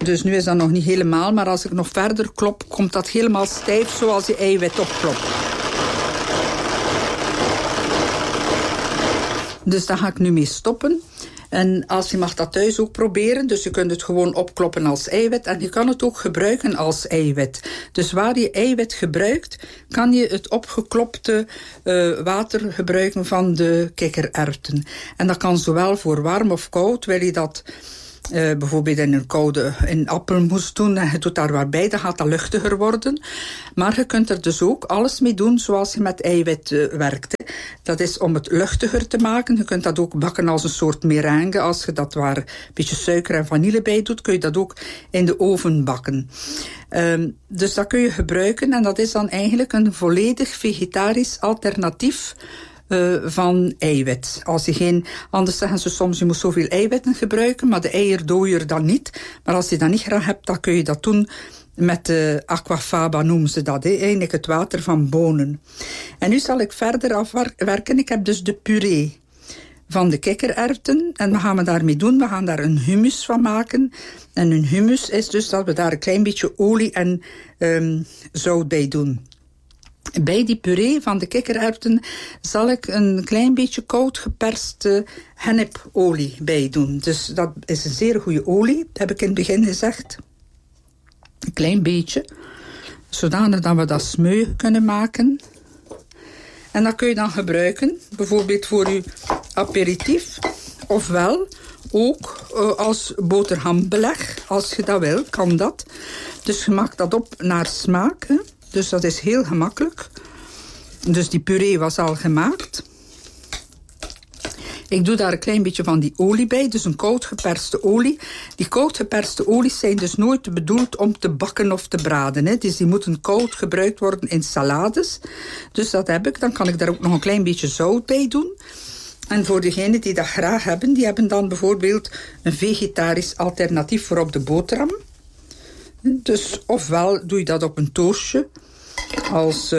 Dus nu is dat nog niet helemaal, maar als ik nog verder klop, komt dat helemaal stijf zoals je eiwit opklopt. Dus daar ga ik nu mee stoppen. En als je mag dat thuis ook proberen. Dus je kunt het gewoon opkloppen als eiwit. En je kan het ook gebruiken als eiwit. Dus waar je eiwit gebruikt, kan je het opgeklopte water gebruiken van de kikkererwten. En dat kan zowel voor warm of koud. Wil je dat bijvoorbeeld in appelmoes doen en je doet daar wat bij, dan gaat dat luchtiger worden. Maar je kunt er dus ook alles mee doen zoals je met eiwit werkt. Hè. Dat is om het luchtiger te maken. Je kunt dat ook bakken als een soort meringue. Als je dat waar een beetje suiker en vanille bij doet, kun je dat ook in de oven bakken. Dus dat kun je gebruiken en dat is dan eigenlijk een volledig vegetarisch alternatief van eiwit. Anders zeggen ze soms, je moet zoveel eiwitten gebruiken, maar de eierdooier dan niet. Maar als je dat niet graag hebt, dan kun je dat doen met de aquafaba, noemen ze dat. Eigenlijk het water van bonen. En nu zal ik verder afwerken. Ik heb dus de puree van de kikkererwten. En wat gaan we daarmee doen? We gaan daar een hummus van maken. En een hummus is dus dat we daar een klein beetje olie en zout bij doen. Bij die puree van de kikkererwten zal ik een klein beetje koud geperste hennepolie bij doen. Dus dat is een zeer goede olie, dat heb ik in het begin gezegd. Een klein beetje, zodanig dat we dat smeu kunnen maken. En dat kun je dan gebruiken, bijvoorbeeld voor je aperitief, ofwel ook als boterhambeleg. Als je dat wil, kan dat. Dus je maakt dat op naar smaak, hè. Dus dat is heel gemakkelijk. Dus die puree was al gemaakt. Ik doe daar een klein beetje van die olie bij, dus een koud geperste olie. Die koud geperste olies zijn dus nooit bedoeld om te bakken of te braden. Hè. Dus die moeten koud gebruikt worden in salades. Dus dat heb ik. Dan kan ik daar ook nog een klein beetje zout bij doen. En voor degenen die dat graag hebben, die hebben dan bijvoorbeeld een vegetarisch alternatief voor op de boterham. Dus ofwel doe je dat op een toastje als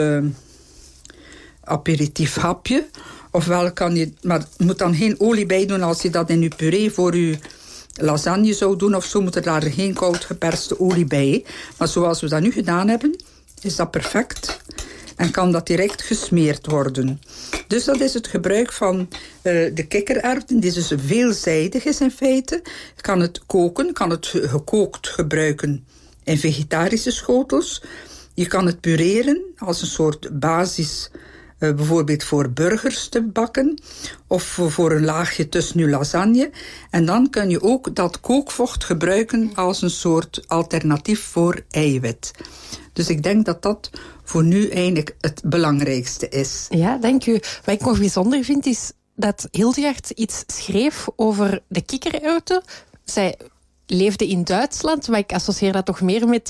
aperitief hapje. Ofwel kan je, maar je moet dan geen olie bij doen als je dat in je puree voor je lasagne zou doen of zo, moet er daar geen koud geperste olie bij. Hè. Maar zoals we dat nu gedaan hebben, is dat perfect. En kan dat direct gesmeerd worden. Dus dat is het gebruik van de kikkererwten. Die dus veelzijdig is in feite. Je kan het koken, kan het gekookt gebruiken in vegetarische schotels. Je kan het pureren als een soort basis, bijvoorbeeld voor burgers te bakken. Of voor een laagje tussen je lasagne. En dan kun je ook dat kookvocht gebruiken als een soort alternatief voor eiwit. Dus ik denk dat dat voor nu eigenlijk het belangrijkste is. Ja, dank u. Wat ik nog bijzonder vind is dat Hildegard iets schreef over de kikkererwten. Zij leefde in Duitsland, maar ik associeer dat toch meer met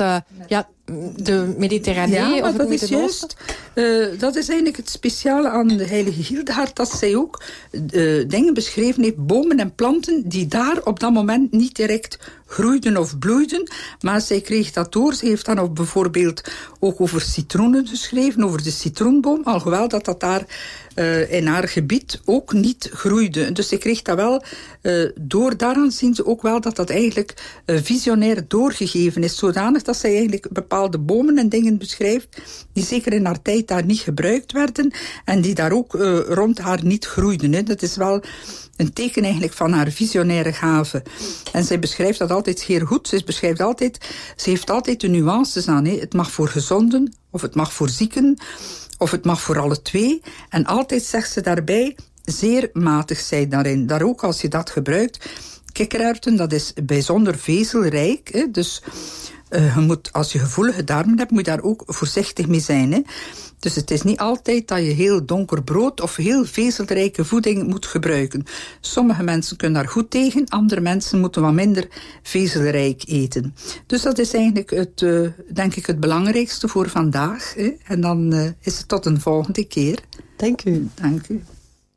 de Mediterranee. Ja, maar of dat is juist. Dat is eigenlijk het speciale aan de heilige Hildegard, dat zij ook dingen beschreven heeft, bomen en planten, die daar op dat moment niet direct groeiden of bloeiden, maar zij kreeg dat door. Ze heeft dan bijvoorbeeld ook over citroenen geschreven, over de citroenboom, alhoewel dat daar in haar gebied ook niet groeide. Dus ze kreeg dat wel door. Daaraan zien ze ook wel dat dat eigenlijk visionair doorgegeven is, zodanig dat zij eigenlijk bepaalde bomen en dingen beschrijft die zeker in haar tijd daar niet gebruikt werden en die daar ook rond haar niet groeiden. Hè. Dat is wel een teken eigenlijk van haar visionaire gave. En zij beschrijft dat altijd zeer goed. Ze heeft altijd de nuances aan. Hè. Het mag voor gezonden, of het mag voor zieken, of het mag voor alle twee. En altijd zegt ze daarbij, zeer matig zijn daarin. Daar ook als je dat gebruikt. Kikkererwten, dat is bijzonder vezelrijk. Hè. Dus je moet, als je gevoelige darmen hebt, moet je daar ook voorzichtig mee zijn. Hè. Dus het is niet altijd dat je heel donker brood of heel vezelrijke voeding moet gebruiken. Sommige mensen kunnen daar goed tegen, andere mensen moeten wat minder vezelrijk eten. Dus dat is eigenlijk denk ik het belangrijkste voor vandaag. Hè. En dan is het tot een volgende keer. Dank u. Dank u.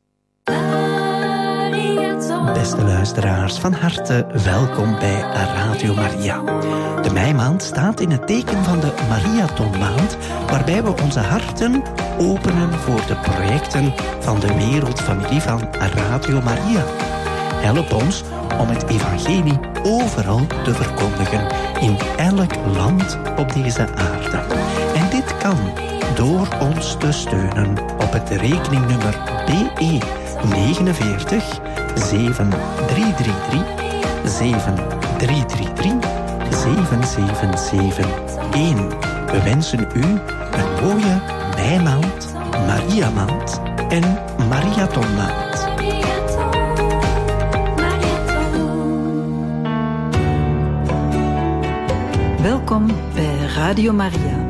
Beste luisteraars, van harte welkom bij Radio Maria. De meimaand staat in het teken van de Mariathonmaand, waarbij we onze harten openen voor de projecten van de wereldfamilie van Radio Maria. Help ons om het evangelie overal te verkondigen, in elk land op deze aarde. En dit kan door ons te steunen op het rekeningnummer BE 49 7333 7333 7771. We wensen u een mooie Meimaand, Mariamaand en Mariathonmaand. Welkom bij Radio Maria.